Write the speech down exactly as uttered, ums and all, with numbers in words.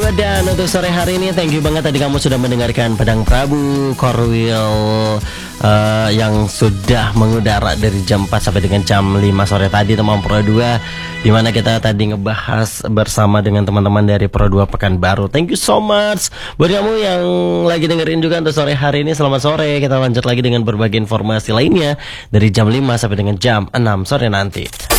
Dan untuk sore hari ini thank you banget tadi kamu sudah mendengarkan Pedang Prabu Korwil uh, yang sudah mengudara dari jam empat sampai dengan jam lima sore tadi teman Pro dua, dimana kita tadi ngebahas bersama dengan teman-teman dari Pro dua Pekanbaru. Thank you so much buat kamu yang lagi dengerin juga untuk sore hari ini. Selamat sore, kita lanjut lagi dengan berbagai informasi lainnya dari jam lima sampai dengan jam enam sore nanti.